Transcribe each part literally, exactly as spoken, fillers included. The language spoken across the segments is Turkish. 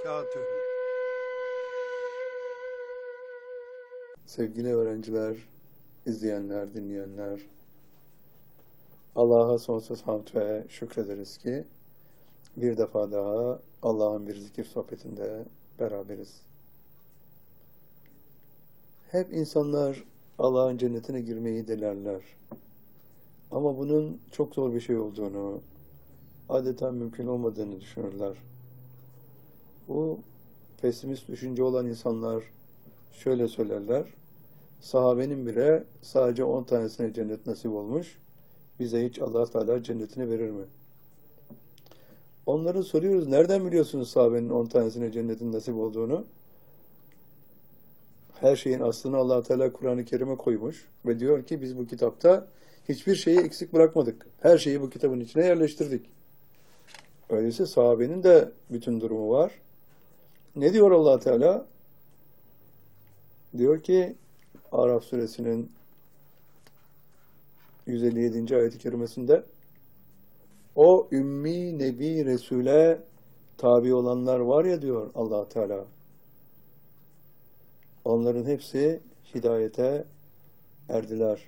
وبركاته. Sevgili öğrenciler, izleyenler, dinleyenler, Allah'a sonsuz hamd ve şükrederiz ki bir defa daha Allah'ın bir zikir sohbetinde beraberiz. Hep insanlar Allah'ın cennetine girmeyi dilerler. Ama bunun çok zor bir şey olduğunu, adeta mümkün olmadığını düşünürler. Bu pesimist düşünce olan insanlar şöyle söylerler: sahabenin bile sadece on tanesine cennet nasip olmuş, bize hiç Allah Teala cennetini verir mi? Onlara soruyoruz, nereden biliyorsunuz sahabenin on tanesine cennetin nasip olduğunu? Her şeyin aslını Allah Teala Kur'an-ı Kerim'e koymuş ve diyor ki biz bu kitapta hiçbir şeyi eksik bırakmadık. Her şeyi bu kitabın içine yerleştirdik. Öyleyse sahabenin de bütün durumu var. Ne diyor Allah Teala? Diyor ki Araf suresinin yüz elli yedinci ayet-i kerimesinde, o ümmi nebi Resul'e tabi olanlar var ya diyor Allah Teala, onların hepsi hidayete erdiler.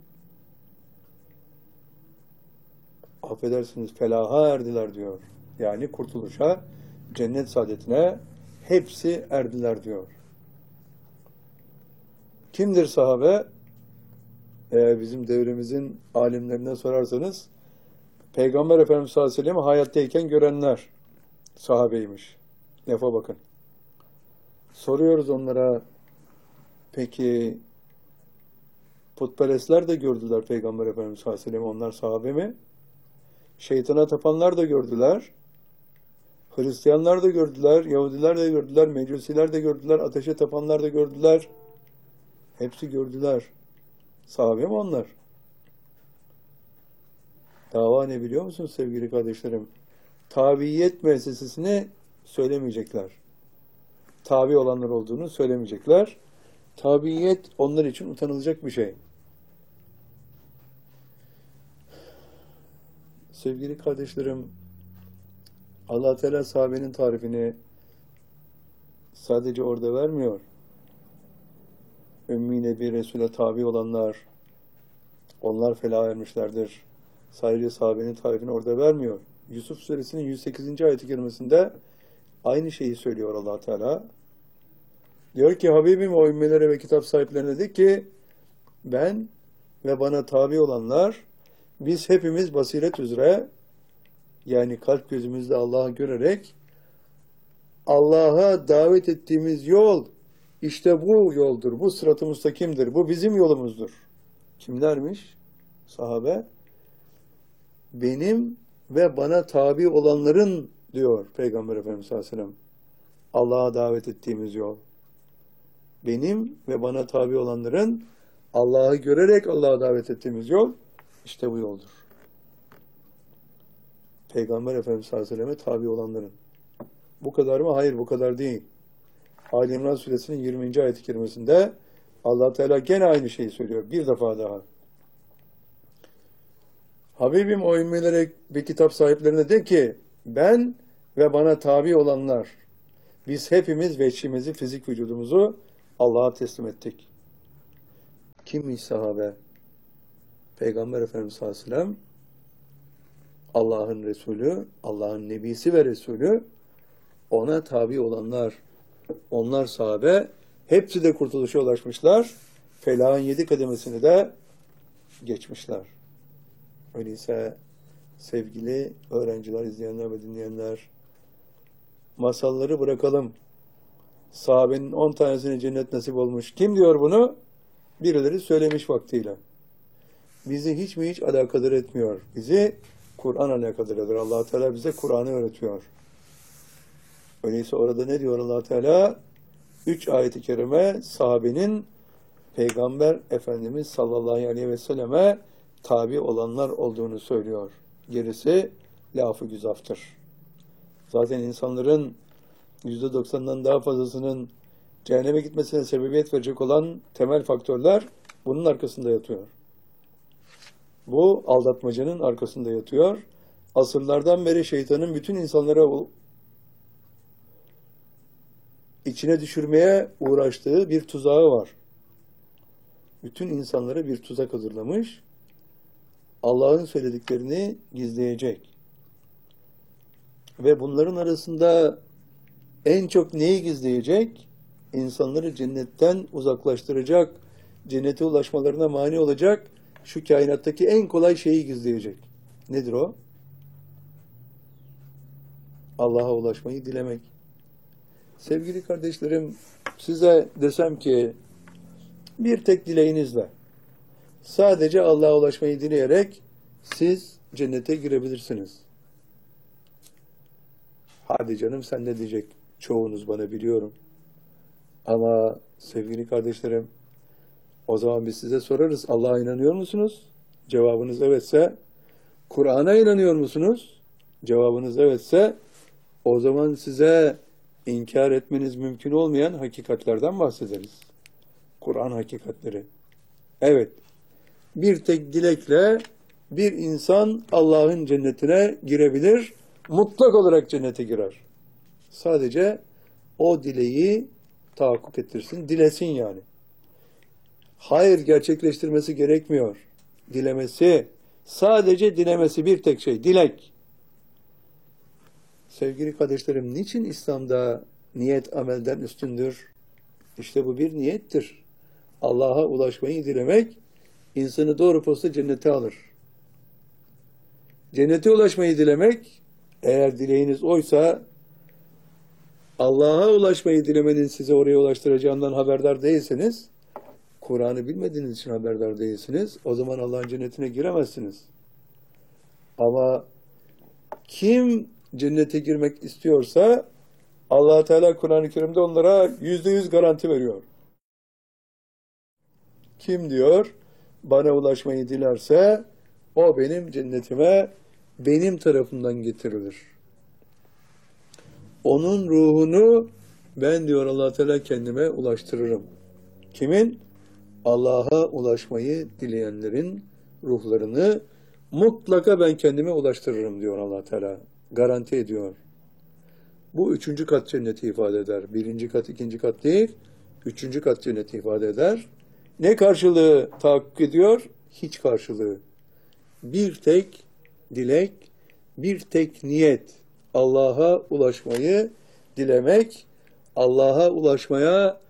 Affedersiniz, felaha erdiler diyor. Yani kurtuluşa, cennet saadetine hepsi erdiler diyor. Kimdir sahabe? Eğer bizim devrimizin alimlerine sorarsanız, Peygamber Efendimiz sallallahu aleyhi ve sellem'i hayattayken görenler sahabeymiş. Lafa bakın. Soruyoruz onlara, peki putperestler de gördüler Peygamber Efendimiz sallallahu aleyhi ve sellem'i, onlar sahabe mi? Şeytana tapanlar da gördüler. Hristiyanlar da gördüler, Yahudiler de gördüler, Mecusiler de gördüler, ateşe tapanlar da gördüler. Hepsi gördüler. Sahabe mi onlar? Dava ne biliyor musunuz sevgili kardeşlerim? Tabiyet müessesesini söylemeyecekler. Tabi olanlar olduğunu söylemeyecekler. Tabiyet onlar için utanılacak bir şey. Sevgili kardeşlerim, Allah Teala sahabenin tarifini sadece orada vermiyor. Ümmi Nebi Resul'e tabi olanlar, onlar felah ermişlerdir. Sadece sahabenin tarifini orada vermiyor. Yusuf Suresinin yüz sekizinci ayet-i kerimesinde aynı şeyi söylüyor Allah Teala. Diyor ki Habibim o ümmelere ve kitap sahiplerine de ki ben ve bana tabi olanlar, biz hepimiz basiret üzere, yani kalp gözümüzle Allah'ı görerek Allah'a davet ettiğimiz yol işte bu yoldur, bu sırat-ı müstakimdir, bu bizim yolumuzdur. Kimlermiş? Sahabe. Benim ve bana tabi olanların diyor Peygamber Efendimiz sallallahu aleyhi ve sellem. Allah'a davet ettiğimiz yol. Benim ve bana tabi olanların Allah'ı görerek Allah'a davet ettiğimiz yol işte bu yoldur. Peygamber Efendimiz sallallahu aleyhi ve selleme tabi olanların. Bu kadar mı? Hayır, bu kadar değil. Ali İmran Suresinin yirminci ayet-i kerimesinde Allah Teala gene aynı şeyi söylüyor. Bir defa daha. Habibim o ümmelere bir kitap sahiplerine de ki ben ve bana tabi olanlar, biz hepimiz veçhimizi, fizik vücudumuzu Allah'a teslim ettik. Kimmiş sahabe? Peygamber Efendimiz sallallahu aleyhi ve sellem, Allah'ın Resulü, Allah'ın Nebisi ve Resulü, ona tabi olanlar, onlar sahabe, hepsi de kurtuluşa ulaşmışlar, felahın yedi kademesini de geçmişler. Öyleyse sevgili öğrenciler, izleyenler ve dinleyenler, masalları bırakalım. Sahabenin on tanesine cennet nasip olmuş. Kim diyor bunu? Birileri söylemiş vaktiyle. Bizi hiç mi hiç alakadar etmiyor. Bizi Kur'an alakadar eder. Allah Teala bize Kur'an'ı öğretiyor. Öyleyse orada ne diyor Allah Teala? Üç ayet-i kerime sahabenin Peygamber Efendimiz sallallahu aleyhi ve selleme tabi olanlar olduğunu söylüyor. Gerisi laf-ı güzaftır. Zaten insanların yüzde doksandan daha fazlasının cehenneme gitmesine sebebiyet verecek olan temel faktörler bunun arkasında yatıyor. Bu aldatmacanın arkasında yatıyor. Asırlardan beri şeytanın bütün insanlara içine düşürmeye uğraştığı bir tuzağı var. Bütün insanlara bir tuzak hazırlamış. Allah'ın söylediklerini gizleyecek. Ve bunların arasında en çok neyi gizleyecek? İnsanları cennetten uzaklaştıracak, cennete ulaşmalarına mani olacak, şu kainattaki en kolay şeyi gizleyecek. Nedir o? Allah'a ulaşmayı dilemek. Sevgili kardeşlerim, size desem ki bir tek dileğinizle sadece Allah'a ulaşmayı dileyerek siz cennete girebilirsiniz. Hadi canım sen ne diyecek? Çoğunuz bana biliyorum. Ama sevgili kardeşlerim, o zaman biz size sorarız. Allah'a inanıyor musunuz? Cevabınız evetse. Kur'an'a inanıyor musunuz? Cevabınız evetse. O zaman size inkar etmeniz mümkün olmayan hakikatlerden bahsederiz. Kur'an hakikatleri. Evet. Bir tek dilekle bir insan Allah'ın cennetine girebilir. Mutlak olarak cennete girer. Sadece o dileği tahakkuk ettirsin. Dilesin yani. Hayır, gerçekleştirmesi gerekmiyor. Dilemesi, sadece dilemesi bir tek şey. Dilek. Sevgili kardeşlerim, niçin İslam'da niyet amelden üstündür? İşte bu bir niyettir. Allah'a ulaşmayı dilemek, insanı doğru posta cennete alır. Cennete ulaşmayı dilemek, eğer dileğiniz oysa, Allah'a ulaşmayı dilemenin size oraya ulaştıracağından haberdar değilseniz, Kur'an'ı bilmediğiniz için haberdar değilsiniz, o zaman Allah'ın cennetine giremezsiniz. Ama kim cennete girmek istiyorsa, Allah Teala Kur'an-ı Kerim'de onlara yüzde yüz garanti veriyor. Kim diyor? Bana ulaşmayı dilerse, o benim cennetime benim tarafından getirilir. Onun ruhunu ben diyor Allah Teala kendime ulaştırırım. Kimin? Allah'a ulaşmayı dileyenlerin ruhlarını mutlaka ben kendime ulaştırırım diyor Allah Teala. Garanti ediyor. Bu üçüncü kat cenneti ifade eder. Birinci kat, ikinci kat değil, üçüncü kat cenneti ifade eder. Ne karşılığı tahakkuk ediyor? Hiç karşılığı. Bir tek dilek, bir tek niyet. Allah'a ulaşmayı dilemek, Allah'a ulaşmaya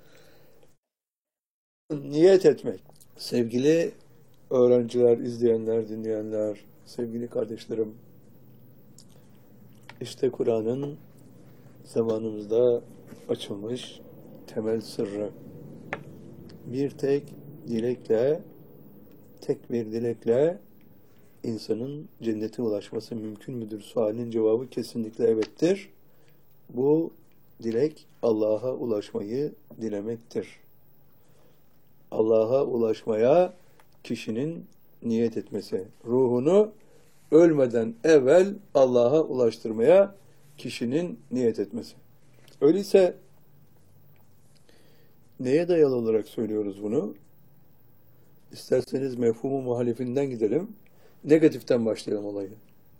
niyet etmek. Sevgili öğrenciler, izleyenler, dinleyenler, sevgili kardeşlerim, işte Kur'an'ın zamanımızda açılmış temel sırrı. Bir tek dilekle, tek bir dilekle insanın cennete ulaşması mümkün müdür? Sualinin cevabı kesinlikle evettir. Bu dilek Allah'a ulaşmayı dilemektir. Allah'a ulaşmaya kişinin niyet etmesi, ruhunu ölmeden evvel Allah'a ulaştırmaya kişinin niyet etmesi. Öyleyse neye dayalı olarak söylüyoruz bunu? İsterseniz mefhumu muhalifinden gidelim. Negatiften başlayalım olayı.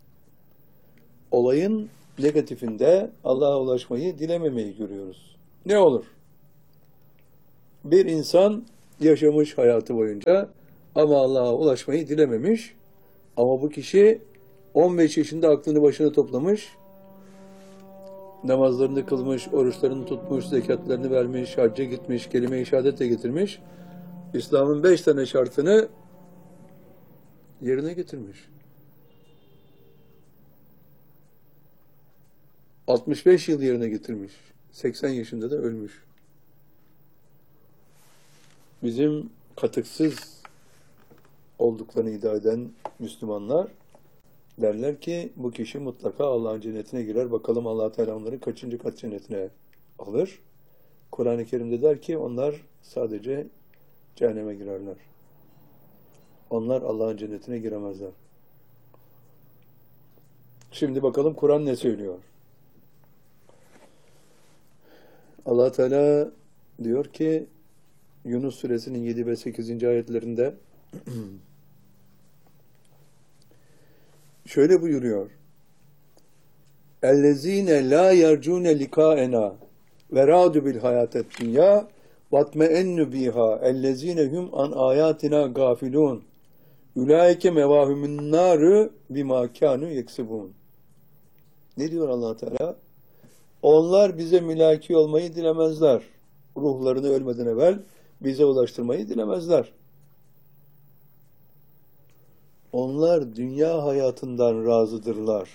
Olayın negatifinde Allah'a ulaşmayı dilememeyi görüyoruz. Ne olur? Bir insan yaşamış hayatı boyunca ama Allah'a ulaşmayı dilememiş. Ama bu kişi on beş yaşında aklını başına toplamış, namazlarını kılmış, oruçlarını tutmuş, zekatlarını vermiş, hacca gitmiş, kelime-i şehadet de getirmiş. İslam'ın beş tane şartını yerine getirmiş. altmış beş yıl yerine getirmiş. seksen yaşında da ölmüş. Bizim katıksız olduklarını iddia eden Müslümanlar derler ki bu kişi mutlaka Allah'ın cennetine girer. Bakalım Allah Teala onları kaçıncı kat cennetine alır. Kur'an-ı Kerim'de der ki onlar sadece cehenneme girerler. Onlar Allah'ın cennetine giremezler. Şimdi bakalım Kur'an ne söylüyor? Allah Teala diyor ki Yunus suresinin yedi ve sekizinci ayetlerinde şöyle buyuruyor. اَلَّذ۪ينَ لَا يَرْجُونَ لِقَاءَنَا ve radu bil hayatet dünya vatme'ennu biha ellezine hum an ayatina gafilun ulaike mevahumun naru bima kanu yeksibun. Ne diyor Allah Teala? Onlar bize mülaki olmayı dilemezler. Ruhlarını ölmeden evvel bize ulaştırmayı dilemezler. Onlar dünya hayatından razıdırlar.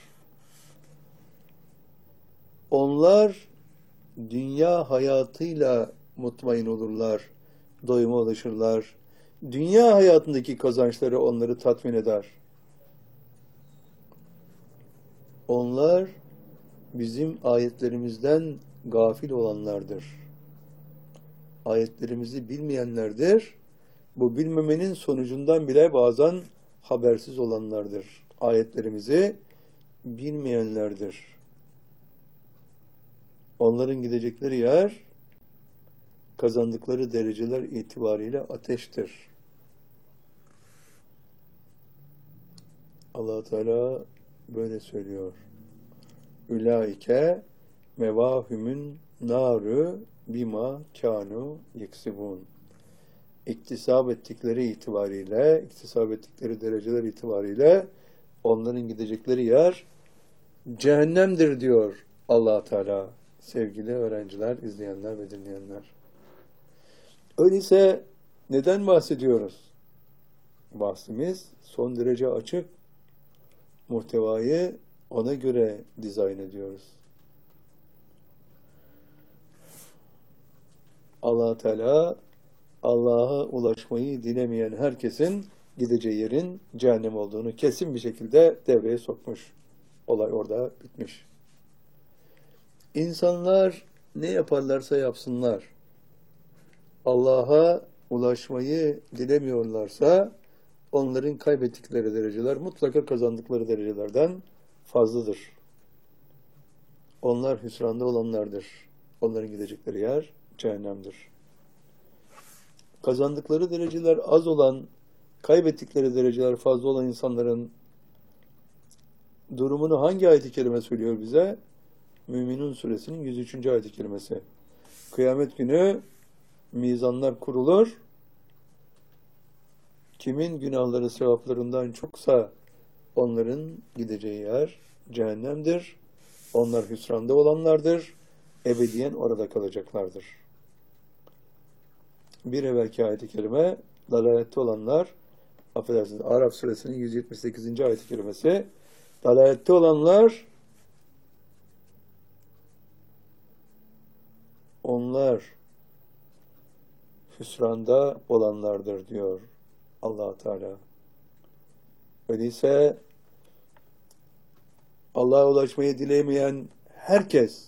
Onlar dünya hayatıyla mutmain olurlar, doyuma ulaşırlar. Dünya hayatındaki kazançları onları tatmin eder. Onlar bizim ayetlerimizden gafil olanlardır. Ayetlerimizi bilmeyenlerdir. Bu bilmemenin sonucundan bile bazen habersiz olanlardır. Ayetlerimizi bilmeyenlerdir. Onların gidecekleri yer, kazandıkları dereceler itibariyle ateştir. Allah Teala böyle söylüyor. Ülaike mevahümün naru bima kanu yeksibun. İktisap ettikleri itibariyle, iktisap ettikleri dereceler itibariyle onların gidecekleri yer cehennemdir diyor Allah Teala. Sevgili öğrenciler, izleyenler ve dinleyenler. Öyleyse neden bahsediyoruz? Bahsimiz son derece açık. Muhtevayı ona göre dizayn ediyoruz. Allah Teala Allah'a ulaşmayı dilemeyen herkesin gideceği yerin cehennem olduğunu kesin bir şekilde devreye sokmuş. Olay orada bitmiş. İnsanlar ne yaparlarsa yapsınlar, Allah'a ulaşmayı dilemiyorlarsa onların kaybettikleri dereceler mutlaka kazandıkları derecelerden fazladır. Onlar hüsranda olanlardır. Onların gidecekleri yer cehennemdir. Kazandıkları dereceler az olan, kaybettikleri dereceler fazla olan insanların durumunu hangi ayet-i kerime söylüyor bize? Müminun suresinin yüz üçüncü ayet-i kerimesi. Kıyamet günü mizanlar kurulur. Kimin günahları sevaplarından çoksa onların gideceği yer cehennemdir. Onlar hüsranda olanlardır. Ebediyen orada kalacaklardır. Bir evvelki ayet-i kerime dalalette olanlar, affedersiniz, Araf suresinin yüz yetmiş sekizinci ayet-i kerimesi, dalalette olanlar onlar hüsranda olanlardır diyor Allah Teala. Öyleyse Allah'a ulaşmayı dilemeyen herkes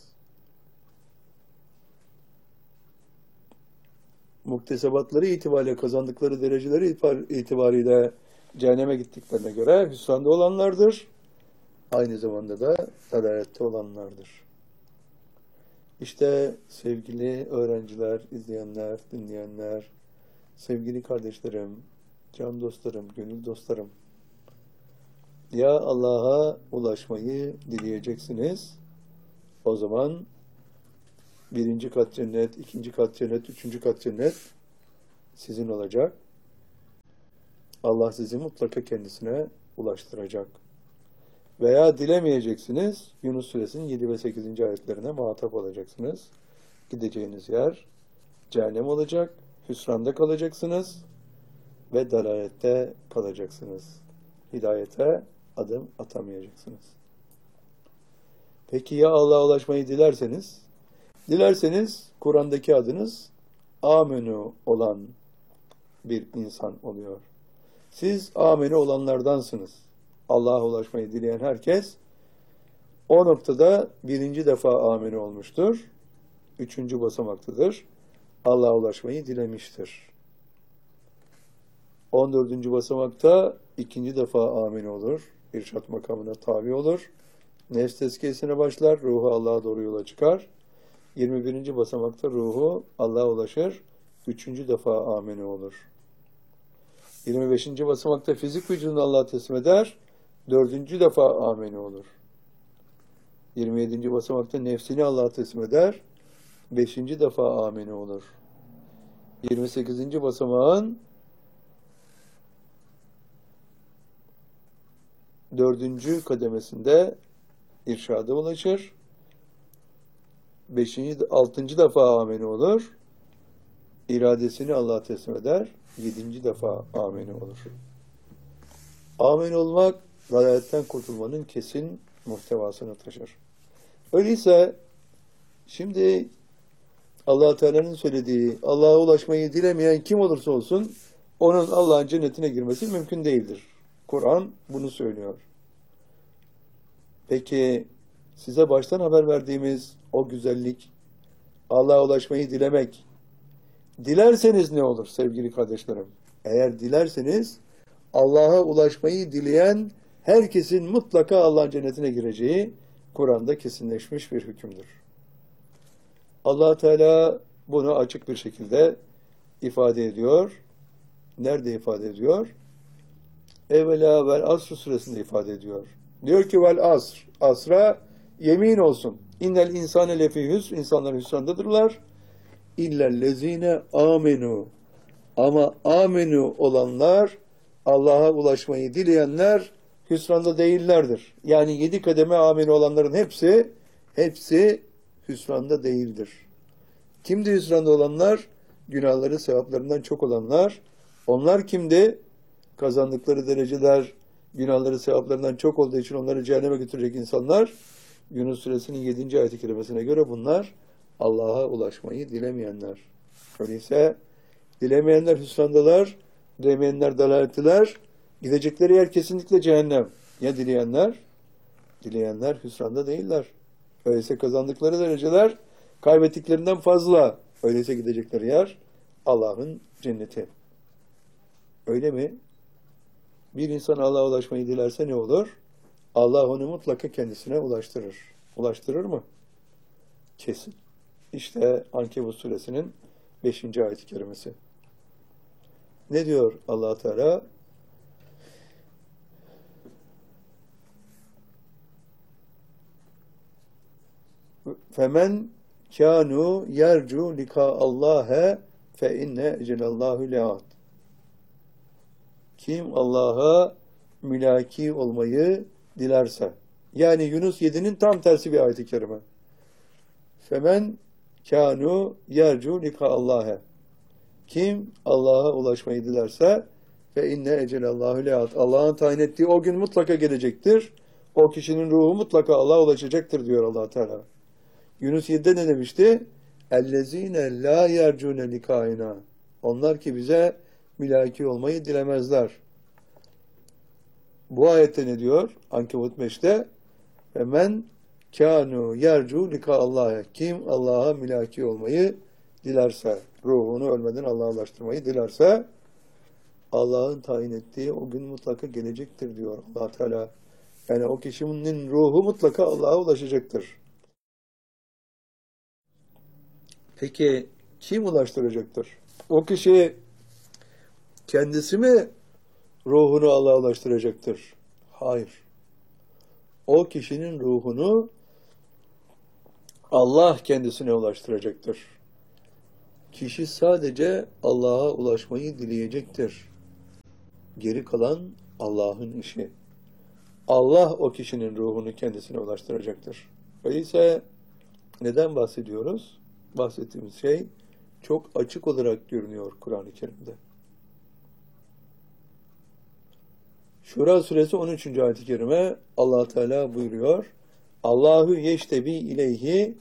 muktesebatları itibariyle kazandıkları dereceleri itibariyle cehenneme gittiklerine göre hüsranda olanlardır. Aynı zamanda da dalalette olanlardır. İşte sevgili öğrenciler, izleyenler, dinleyenler, sevgili kardeşlerim, can dostlarım, gönül dostlarım, ya Allah'a ulaşmayı dileyeceksiniz, o zaman birinci kat cennet, ikinci kat cennet, üçüncü kat cennet sizin olacak. Allah sizi mutlaka kendisine ulaştıracak. Veya dilemeyeceksiniz, Yunus suresinin yedi ve sekizinci ayetlerine muhatap olacaksınız. Gideceğiniz yer cehennem olacak, hüsranda kalacaksınız ve dalalette kalacaksınız. Hidayete adım atamayacaksınız. Peki ya Allah'a ulaşmayı dilerseniz? Dilerseniz Kur'an'daki adınız Amenü olan bir insan oluyor. Siz Amenü olanlardansınız. Allah'a ulaşmayı dileyen herkes o noktada birinci defa Amenü olmuştur. Üçüncü basamaktadır. Allah'a ulaşmayı dilemiştir. On dördüncü basamakta ikinci defa Amenü olur. İrşad makamına tabi olur. Nefs tezkiyesine başlar. Ruhu Allah'a doğru yola çıkar. yirmi birinci basamakta ruhu Allah'a ulaşır. Üçüncü defa Amenü olur. yirmi beşinci basamakta fizik vücudunu Allah'a teslim eder. Dördüncü defa Amenü olur. yirmi yedinci basamakta nefsini Allah'a teslim eder. beşinci defa amine olur. yirmi sekizinci basamağın dördüncü kademesinde irşada ulaşır. Beşinci, altıncı defa amine olur. İradesini Allah'a teslim eder. Yedinci defa amine olur. Amin olmak, dalaletten kurtulmanın kesin muhtevasını taşır. Öyleyse şimdi Allah Teala'nın söylediği, Allah'a ulaşmayı dilemeyen kim olursa olsun onun Allah'ın cennetine girmesi mümkün değildir. Kur'an bunu söylüyor. Peki size baştan haber verdiğimiz o güzellik, Allah'a ulaşmayı dilemek, dilerseniz ne olur sevgili kardeşlerim? Eğer dilerseniz Allah'a ulaşmayı dileyen herkesin mutlaka Allah'ın cennetine gireceği Kur'an'da kesinleşmiş bir hükümdür. Allah Teala bunu açık bir şekilde ifade ediyor. Nerede ifade ediyor? Evvela vel asr suresinde ifade ediyor. Diyor ki vel asr, asra yemin olsun. İnnel insane lefî hüsr, insanlar hüsrandadırlar. İllellezine amenu. Ama amenu olanlar, Allah'a ulaşmayı dileyenler hüsranda değillerdir. Yani yedi kademe amenu olanların hepsi, hepsi hüsranda değildir. Kimdi hüsranda olanlar? Günahları sevaplarından çok olanlar. Onlar kimdi? Kazandıkları dereceler, günahları sevaplarından çok olduğu için onları cehenneme götürecek insanlar. Yunus suresinin yedinci ayet-i kerimesine göre bunlar Allah'a ulaşmayı dilemeyenler. Öyleyse dilemeyenler hüsrandalar, dilemeyenler dalaletliler, gidecekleri yer kesinlikle cehennem. Ya dileyenler? Dileyenler hüsranda değiller. Öyleyse kazandıkları dereceler kaybettiklerinden fazla. Öyleyse gidecekleri yer Allah'ın cenneti. Öyle mi? Bir insan Allah'a ulaşmayı dilerse ne olur? Allah onu mutlaka kendisine ulaştırır. Ulaştırır mı? Kesin. İşte Ankebut suresinin beşinci ayet-i kerimesi. Ne diyor Allah Teala? Femen kânû yercu likâallâhe fe inne ecelallahu le'at. Kim Allah'a mülaki olmayı dilerse. Yani Yunus yedinin tam tersi bir ayet-i kerime. Femen kânû yercu likâallâhe. Kim Allah'a ulaşmayı dilerse ve inne ecelallahu le'at. Allah'ın tayin ettiği o gün mutlaka gelecektir. O kişinin ruhu mutlaka Allah'a ulaşacaktır diyor Allah Teala. Yunus yedide ne demişti? Ellezine la yercune likaina. Onlar ki bize mülaki olmayı dilemezler. Bu ayette ne diyor? Ankebut beşte ve men kânu yercu likâallâhe. Kim Allah'a mülaki olmayı dilerse, ruhunu ölmeden Allah'a ulaştırmayı dilerse Allah'ın tayin ettiği o gün mutlaka gelecektir diyor Allah Teala. Yani o kişinin ruhu mutlaka Allah'a ulaşacaktır. Peki kim ulaştıracaktır? O kişi kendisi mi ruhunu Allah'a ulaştıracaktır? Hayır. O kişinin ruhunu Allah kendisine ulaştıracaktır. Kişi sadece Allah'a ulaşmayı dileyecektir. Geri kalan Allah'ın işi. Allah o kişinin ruhunu kendisine ulaştıracaktır. Öyleyse neden bahsediyoruz? Bahsettiğimiz şey çok açık olarak görünüyor Kur'an-ı Kerim'de. Şura suresi on üçüncü ayet-i kerime Allah Teala buyuruyor. Allahu yeştebi ileyhi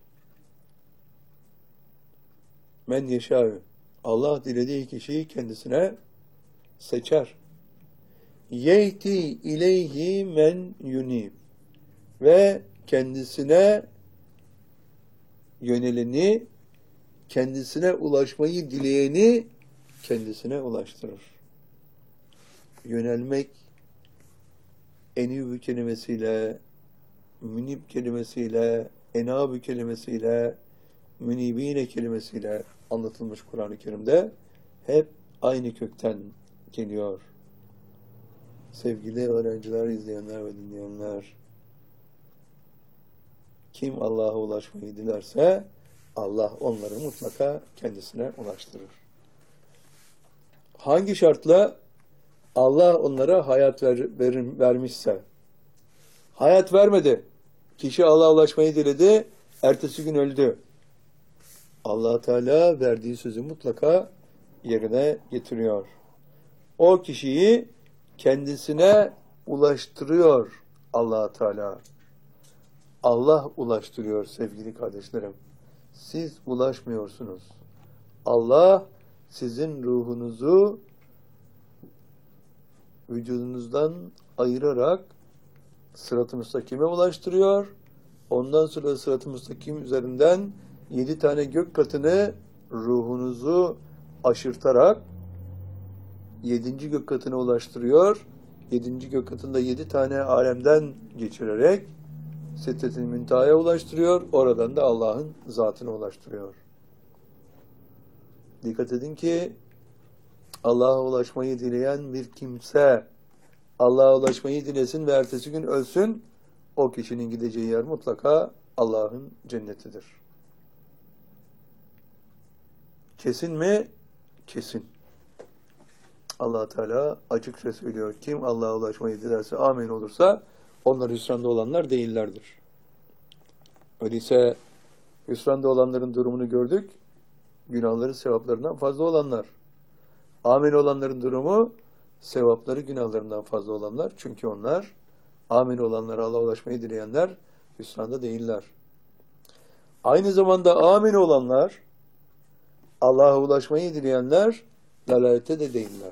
men yeşâ'ü. Allah dilediği kişiyi kendisine seçer. Yehti ileyhi men yunib. Ve kendisine yöneleni, kendisine ulaşmayı dileyeni kendisine ulaştırır. Yönelmek enîbü kelimesiyle, münib kelimesiyle, enâbü kelimesiyle, münibine kelimesiyle anlatılmış Kur'an-ı Kerim'de hep aynı kökten geliyor. Sevgili öğrenciler, izleyenler ve dinleyenler, kim Allah'a ulaşmayı dilerse Allah onları mutlaka kendisine ulaştırır. Hangi şartla? Allah onlara hayat ver, ver, vermişse. Hayat vermedi. Kişi Allah'a ulaşmayı diledi, ertesi gün öldü. Allah Teala verdiği sözü mutlaka yerine getiriyor. O kişiyi kendisine ulaştırıyor Allah Teala. Allah ulaştırıyor sevgili kardeşlerim. Siz ulaşmıyorsunuz. Allah sizin ruhunuzu vücudunuzdan ayırarak sırat-ı müstakime ulaştırıyor. Ondan sonra sırat-ı müstakim üzerinden yedi tane gök katını ruhunuzu aşırtarak yedinci gök katına ulaştırıyor. Yedinci gök katında yedi tane alemden geçirerek Sidret-i Münteha'ya ulaştırıyor. Oradan da Allah'ın zatına ulaştırıyor. Dikkat edin ki Allah'a ulaşmayı dileyen bir kimse Allah'a ulaşmayı dilesin ve ertesi gün ölsün. O kişinin gideceği yer mutlaka Allah'ın cennetidir. Kesin mi? Kesin. Allah Teala açıkça söylüyor. Kim Allah'a ulaşmayı dilerse, amin olursa onlar hüsranda olanlar değillerdir. Öyleyse hüsranda olanların durumunu gördük. Günahları sevaplarından fazla olanlar. Amin olanların durumu sevapları günahlarından fazla olanlar. Çünkü onlar amin olanlar, Allah'a ulaşmayı dileyenler hüsranda değiller. Aynı zamanda amin olanlar, Allah'a ulaşmayı dileyenler dalalette de değiller.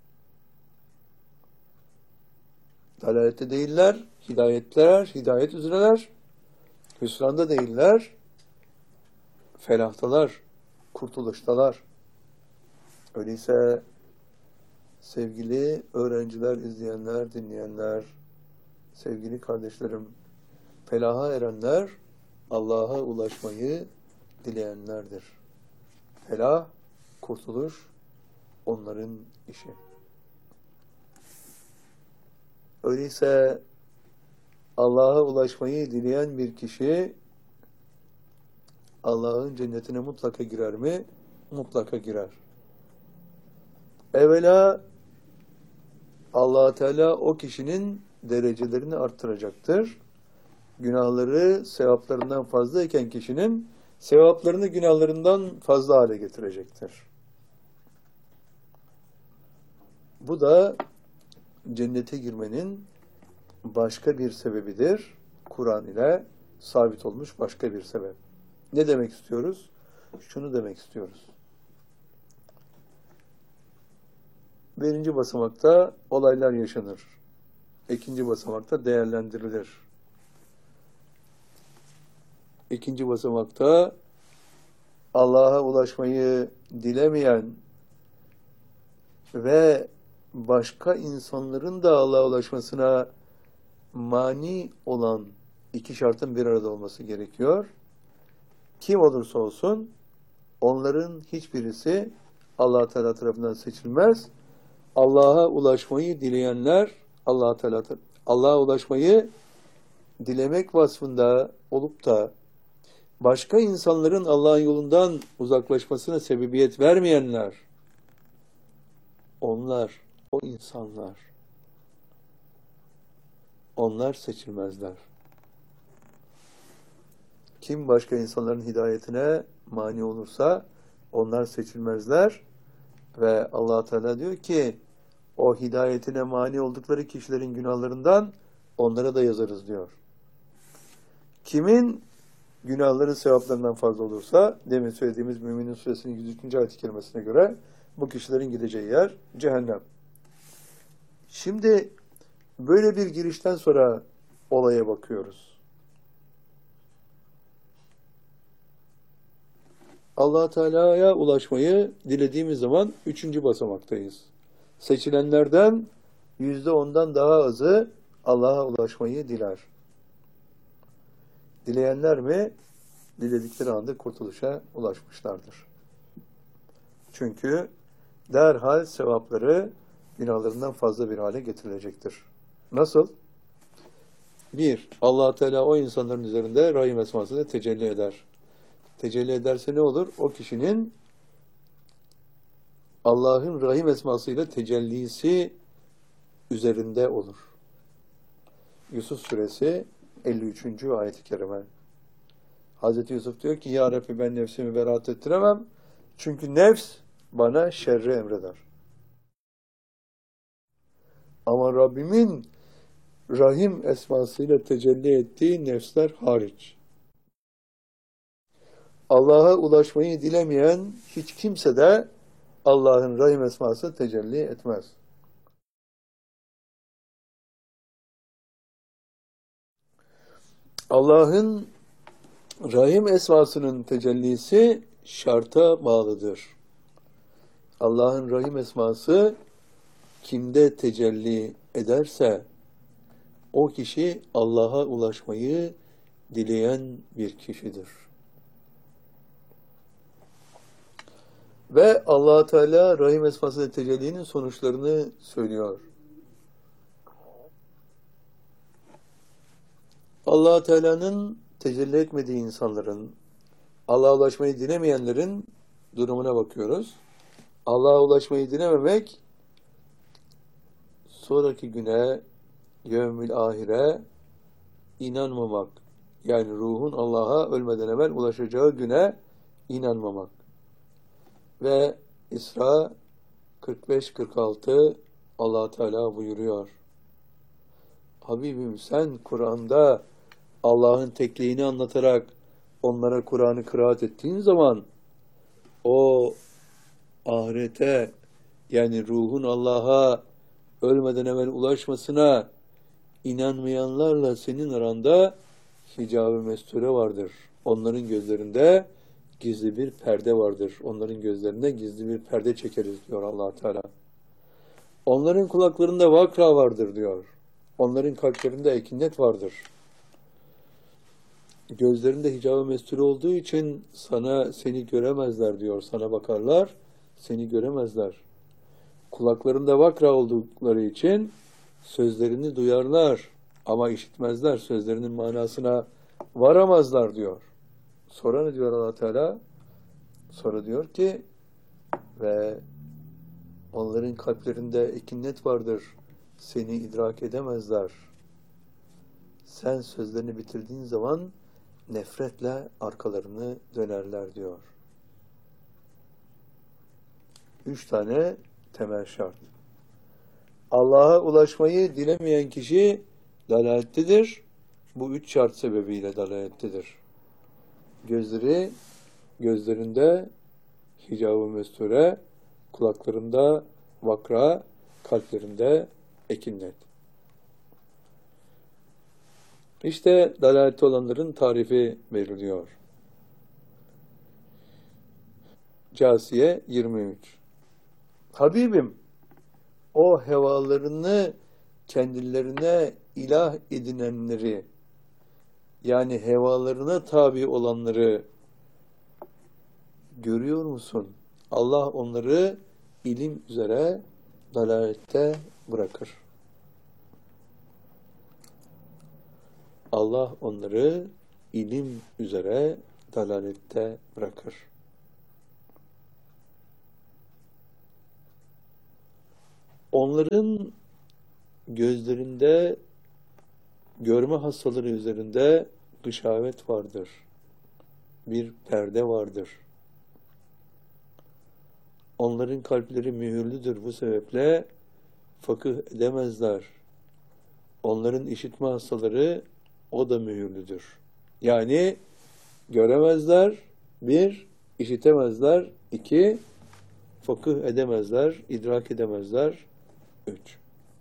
Dalalette değiller, hidayetler, hidayet üzereler, hüsranda değiller, felahtalar, kurtuluştalar. Öyleyse sevgili öğrenciler, izleyenler, dinleyenler, sevgili kardeşlerim, felaha erenler Allah'a ulaşmayı dileyenlerdir. Felah, kurtuluş onların işi. Öyleyse Allah'a ulaşmayı dileyen bir kişi Allah'ın cennetine mutlaka girer mi? Mutlaka girer. Evvela Allah Teala o kişinin derecelerini arttıracaktır. Günahları sevaplarından fazlayken kişinin sevaplarını günahlarından fazla hale getirecektir. Bu da cennete girmenin başka bir sebebidir. Kur'an ile sabit olmuş başka bir sebep. Ne demek istiyoruz? Şunu demek istiyoruz. Birinci basamakta olaylar yaşanır. İkinci basamakta değerlendirilir. İkinci basamakta Allah'a ulaşmayı dilemeyen ve başka insanların da Allah'a ulaşmasına mani olan iki şartın bir arada olması gerekiyor. Kim olursa olsun onların hiçbirisi Allah Teala tarafından seçilmez. Allah'a ulaşmayı dileyenler Allah Teala Allah'a ulaşmayı dilemek vasfında olup da başka insanların Allah'ın yolundan uzaklaşmasına sebebiyet vermeyenler, onlar, o insanlar, onlar seçilmezler. Kim başka insanların hidayetine mani olursa onlar seçilmezler ve Allah Teala diyor ki o hidayetine mani oldukları kişilerin günahlarından onlara da yazarız diyor. Kimin günahları sevaplarından fazla olursa, demin söylediğimiz Müminin Suresinin yüz üçüncü ayet-i kerimesine göre bu kişilerin gideceği yer cehennem. Şimdi böyle bir girişten sonra olaya bakıyoruz. Allah Teala'ya ulaşmayı dilediğimiz zaman üçüncü basamaktayız. Seçilenlerden yüzde ondan daha azı Allah'a ulaşmayı diler. Dileyenler mi? Diledikleri anda kurtuluşa ulaşmışlardır. Çünkü derhal sevapları günahlarından fazla bir hale getirilecektir. Nasıl? Bir, Allah Teala o insanların üzerinde Rahim esmasıyla tecelli eder. tecelli ederse ne olur? O kişinin Allah'ın Rahim esmasıyla tecellisi üzerinde olur. Yusuf suresi elli üçüncü ayet-i kerime. Hazreti Yusuf diyor ki, Ya Rabbi ben nefsimi beraat ettiremem. Çünkü nefs bana şerri emreder. Ama Rabbimin Rahim esmasıyla tecelli ettiği nefsler hariç. Allah'a ulaşmayı dilemeyen hiç kimse de Allah'ın Rahim esması tecelli etmez. Allah'ın Rahim esmasının tecellisi şarta bağlıdır. Allah'ın Rahim esması kimde tecelli ederse o kişi Allah'a ulaşmayı dileyen bir kişidir. Ve Allah Teala Rahim esmasının tecellinin sonuçlarını söylüyor. Allah Teala'nın tecelli etmediği insanların, Allah'a ulaşmayı dilemeyenlerin durumuna bakıyoruz. Allah'a ulaşmayı dilememek, sonraki güne, yevmül ahire inanmamak. Yani ruhun Allah'a ölmeden evvel ulaşacağı güne inanmamak. Ve İsra kırk beş kırk altı Allah Teala buyuruyor. Habibim sen Kur'an'da Allah'ın tekliğini anlatarak onlara Kur'an'ı kıraat ettiğin zaman o ahirete, yani ruhun Allah'a ölmeden evvel ulaşmasına inanmayanlarla senin aranda hicab-ı mesture vardır. Onların gözlerinde gizli bir perde vardır. Onların gözlerinde gizli bir perde çekeriz diyor Allah Teala. Onların kulaklarında vakra vardır diyor. Onların kalplerinde ekinnet vardır. Gözlerinde hicab-ı mesture olduğu için sana seni göremezler diyor. Sana bakarlar, seni göremezler. Kulaklarında vakra oldukları için sözlerini duyarlar ama işitmezler. Sözlerinin manasına varamazlar diyor. Sonra ne diyor Allah Teala? Sonra diyor ki ve onların kalplerinde ekinnet vardır. Seni idrak edemezler. Sen sözlerini bitirdiğin zaman nefretle arkalarını dönerler diyor. Üç tane temel şart. Allah'a ulaşmayı dilemeyen kişi dalalettedir. Bu üç şart sebebiyle dalalettedir. Gözleri, gözlerinde hicab-ı mesture, kulaklarında vakra, kalplerinde ekinnet. İşte dalalette olanların tarifi veriliyor. Câsiye yirmi üç. Habibim, o hevalarını kendilerine ilah edinenleri, yani hevalarına tabi olanları görüyor musun? Allah onları ilim üzere dalalette bırakır. Allah onları ilim üzere dalalette bırakır. Onların gözlerinde görme hastaları üzerinde gışavet vardır. Bir perde vardır. Onların kalpleri mühürlüdür. Bu sebeple fakıh edemezler. Onların işitme hastaları o da mühürlüdür. Yani göremezler, bir, işitemezler, iki, fakıh edemezler, idrak edemezler, üç.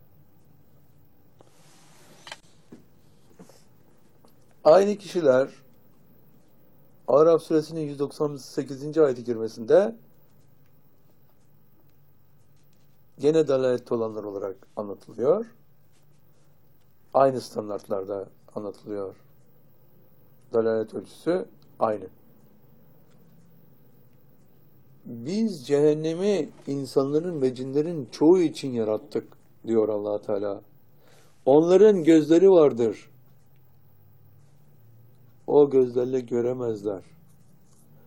Aynı kişiler Araf suresinin yüz doksan sekizinci ayet-i kerimesinde gene dalalette olanlar olarak anlatılıyor. Aynı standartlarda anlatılıyor. Dalalet ölçüsü aynı. Biz cehennemi insanların ve cinlerin çoğu için yarattık diyor Allah Teala. Onların gözleri vardır. O gözlerle göremezler.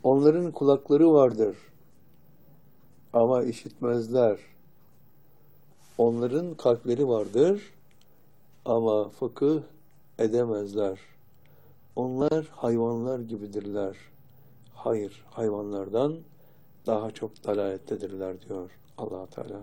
Onların kulakları vardır ama işitmezler. Onların kalpleri vardır ama fıkıh edemezler. Onlar hayvanlar gibidirler. Hayır, hayvanlardan daha çok dalalettedirler diyor Allah Teala.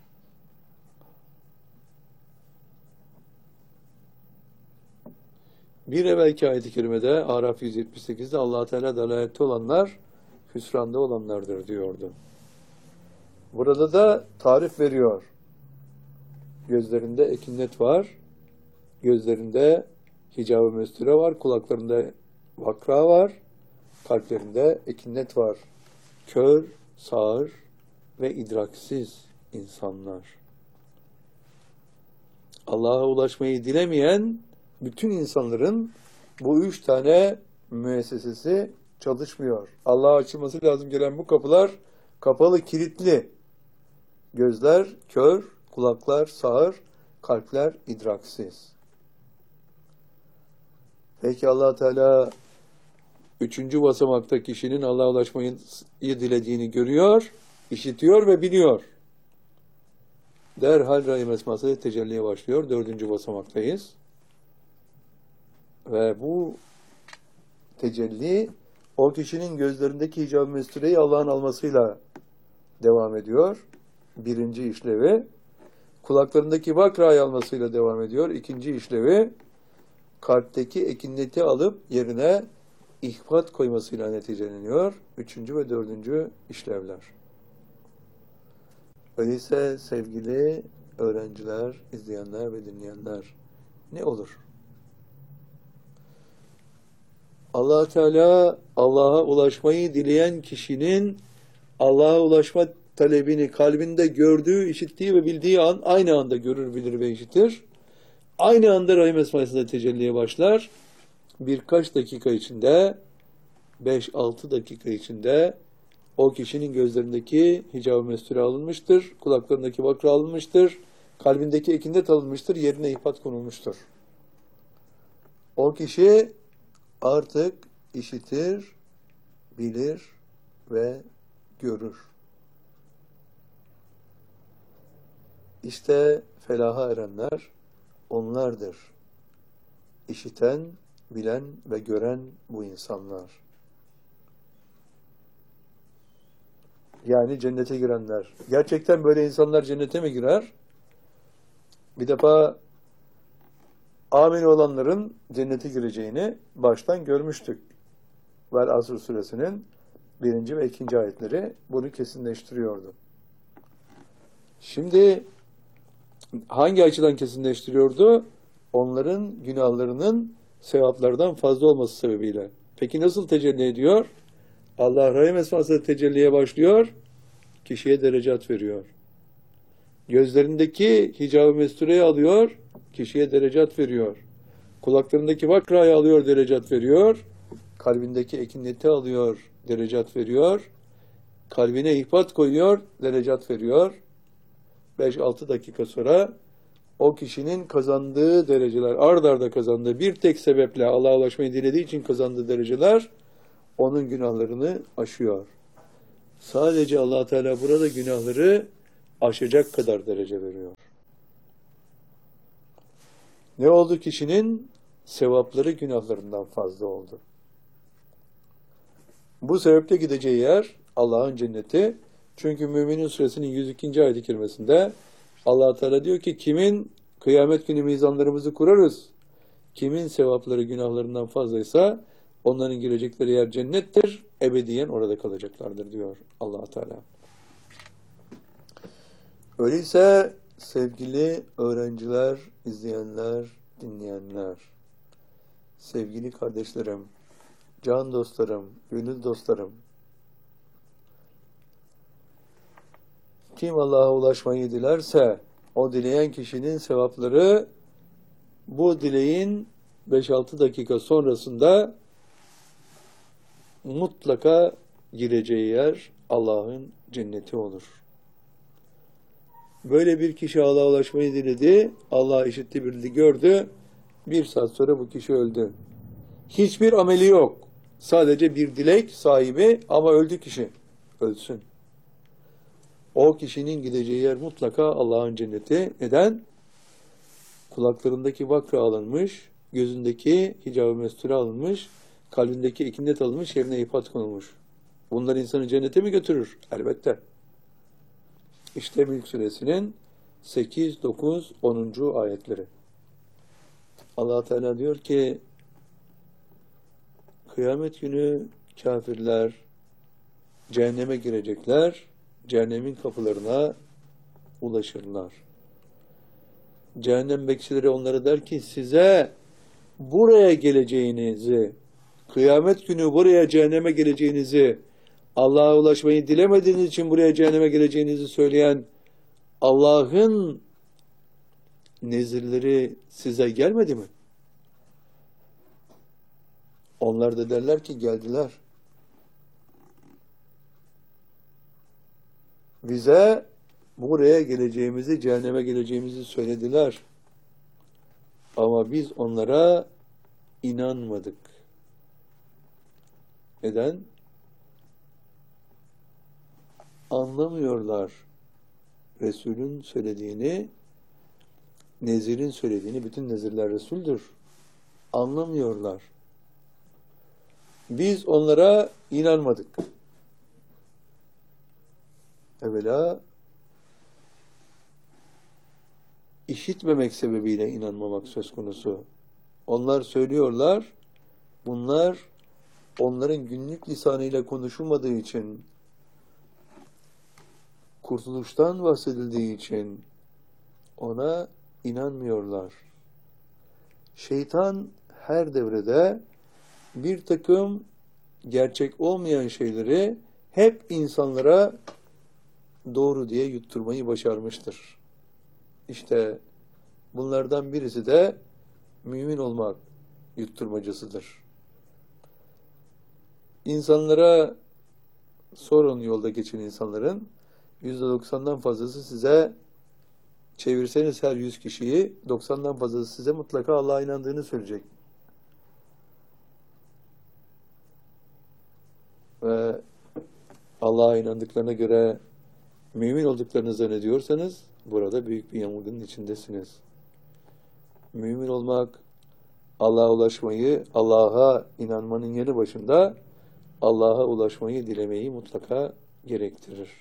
Bir evvelki ayet-i kerimede Araf yüz yetmiş sekizde Allah Teala dalalette olanlar hüsranda olanlardır diyordu. Burada da tarif veriyor. Gözlerinde ekinnet var, gözlerinde hicab-ı mesture var, kulaklarında vakra var, kalplerinde ekinnet var. Kör, sağır ve idraksiz insanlar. Allah'a ulaşmayı dilemeyen bütün insanların bu üç tane müessesesi çalışmıyor. Allah'a açılması lazım gelen bu kapılar kapalı, kilitli. Gözler kör, kulaklar sağır, kalpler idraksiz. Peki Allah Teala üçüncü basamakta kişinin Allah'a ulaşmayı dilediğini görüyor, işitiyor ve biliyor. Derhal Rahim esması tecelliye başlıyor. Dördüncü basamaktayız. Ve bu tecelli o kişinin gözlerindeki hicab-ı mestureyi Allah'ın almasıyla devam ediyor. Birinci işlevi. Kulaklarındaki vakrayı almasıyla devam ediyor. İkinci işlevi kalpteki ekinneti alıp yerine ihbat koymasıyla neticeleniyor. Üçüncü ve dördüncü işlevler. Öyleyse sevgili öğrenciler, izleyenler ve dinleyenler ne olur? Allah Teala Allah'a ulaşmayı dileyen kişinin Allah'a ulaşma talebini kalbinde gördüğü, işittiği ve bildiği an aynı anda görür, bilir ve işitir. Aynı anda Rahim esmasında tecelliye başlar. Birkaç dakika içinde, beş altı dakika içinde o kişinin gözlerindeki hicab-ı mesture alınmıştır, kulaklarındaki vakra alınmıştır, kalbindeki ekindet alınmıştır, yerine ihbat konulmuştur. O kişi artık işitir, bilir ve görür. İşte felaha erenler onlardır. İşiten, bilen ve gören bu insanlar. Yani cennete girenler. Gerçekten böyle insanlar cennete mi girer? Bir defa amin olanların cennete gireceğini baştan görmüştük. Vel Asr suresinin birinci ve ikinci ayetleri bunu kesinleştiriyordu. Şimdi hangi açıdan kesinleştiriyordu? Onların günahlarının sevaplardan fazla olması sebebiyle. Peki nasıl tecelli ediyor? Allah Rahim esmasıyla tecelliye başlıyor, kişiye derecat veriyor. Gözlerindeki hicab-ı mestureyi alıyor, kişiye derecat veriyor. Kulaklarındaki vakrayı alıyor, derecat veriyor. Kalbindeki ekinneti alıyor, derecat veriyor. Kalbine ihbat koyuyor, derecat veriyor. beş altı dakika sonra o kişinin kazandığı dereceler, ard arda kazandığı bir tek sebeple Allah'a ulaşmayı dilediği için kazandığı dereceler onun günahlarını aşıyor. Sadece Allah Teala burada günahları aşacak kadar derece veriyor. Ne oldu kişinin? Sevapları günahlarından fazla oldu. Bu sebeple gideceği yer Allah'ın cenneti. Çünkü Müminin Suresinin yüz ikinci ayet-i kerimesinde Allah Teala diyor ki kimin kıyamet günü mizanlarımızı kurarız, kimin sevapları günahlarından fazlaysa onların girecekleri yer cennettir, ebediyen orada kalacaklardır diyor Allah Teala. Öyleyse sevgili öğrenciler, izleyenler, dinleyenler, sevgili kardeşlerim, can dostlarım, gönül dostlarım, kim Allah'a ulaşmayı dilerse o dileyen kişinin sevapları bu dileğin beş altı dakika sonrasında mutlaka gireceği yer Allah'ın cenneti olur. Böyle bir kişi Allah'a ulaşmayı diledi, Allah işitti, bildi, gördü. Bir saat sonra bu kişi öldü. Hiçbir ameli yok. Sadece bir dilek sahibi ama öldü kişi. Ölsün. O kişinin gideceği yer mutlaka Allah'ın cenneti. Neden? Kulaklarındaki vakra alınmış, gözündeki hicab-ı mesture alınmış, kalbindeki ikindet alınmış, yerine ifat konulmuş. Bunlar insanı cennete mi götürür? Elbette. İşte Mülk Suresinin sekiz, dokuz, onuncu ayetleri. Allah Teala diyor ki, kıyamet günü kafirler cehenneme girecekler, cehennemin kapılarına ulaşırlar. Cehennem bekçileri onlara der ki, size buraya geleceğinizi, kıyamet günü buraya cehenneme geleceğinizi, Allah'a ulaşmayı dilemediğiniz için buraya cehenneme geleceğinizi söyleyen Allah'ın nezirleri size gelmedi mi? Onlar da derler ki geldiler. Bize buraya geleceğimizi, cehenneme geleceğimizi söylediler. Ama biz onlara inanmadık. Neden? Anlamıyorlar Resul'ün söylediğini, Nezir'in söylediğini. Bütün nezirler Resul'dür. Anlamıyorlar. Biz onlara inanmadık. Evvela işitmemek sebebiyle inanmamak söz konusu. Onlar söylüyorlar, bunlar onların günlük lisanıyla konuşulmadığı için, kurtuluştan bahsedildiği için ona inanmıyorlar. Şeytan her devrede bir takım gerçek olmayan şeyleri hep insanlara doğru diye yutturmayı başarmıştır. İşte bunlardan birisi de mümin olmak yutturmacasıdır. İnsanlara sorun, yolda geçen insanların yüzde doksandan fazlası size, çevirseniz her yüz kişiyi, doksandan fazlası size mutlaka Allah'a inandığını söyleyecek. Ve Allah'a inandıklarına göre mümin olduklarını zannediyorsanız burada büyük bir yanılgının içindesiniz. Mümin olmak, Allah'a ulaşmayı, Allah'a inanmanın yanı başında Allah'a ulaşmayı dilemeyi mutlaka gerektirir.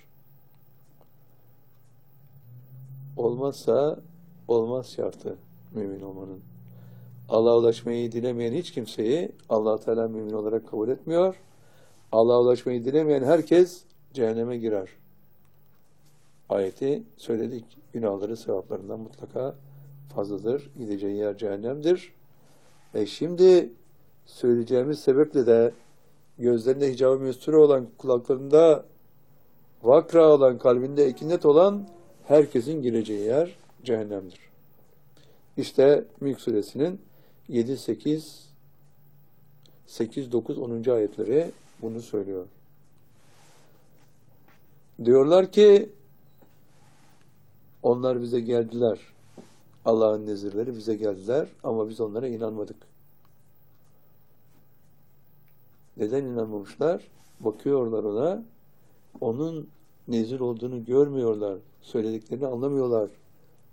Olmazsa olmaz şartı mümin olmanın. Allah'a ulaşmayı dilemeyen hiç kimseyi Allah Teala mümin olarak kabul etmiyor. Allah'a ulaşmayı dilemeyen herkes cehenneme girer. Ayeti söyledik. Günahları sevaplarından mutlaka fazladır. Gideceği yer cehennemdir. E şimdi söyleyeceğimiz sebeple de gözlerinde hicab-ı mesture olan, kulaklarında vakra olan, kalbinde ikindet olan herkesin gireceği yer cehennemdir. İşte Mülk Suresinin yedi, sekiz, sekiz, dokuz, onuncu ayetleri bunu söylüyor. Diyorlar ki onlar bize geldiler. Allah'ın nezirleri bize geldiler ama biz onlara inanmadık. Neden inanmamışlar? Bakıyorlar ona, onun nezir olduğunu görmüyorlar. Söylediklerini anlamıyorlar.